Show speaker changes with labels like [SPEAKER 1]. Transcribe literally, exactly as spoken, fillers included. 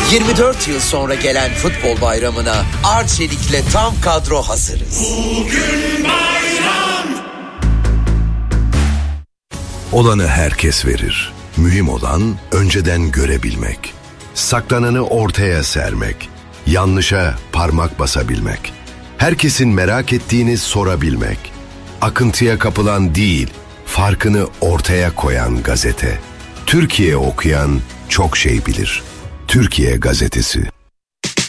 [SPEAKER 1] yirmi dört yıl sonra gelen futbol bayramına Arçelik'le tam kadro hazırız.
[SPEAKER 2] Bugün bayram.
[SPEAKER 3] Olanı herkes verir. Mühim olan önceden görebilmek. Saklananı ortaya sermek. Yanlışa parmak basabilmek. Herkesin merak ettiğini sorabilmek. Akıntıya kapılan değil, farkını ortaya koyan gazete. Türkiye okuyan çok şey bilir. Türkiye Gazetesi.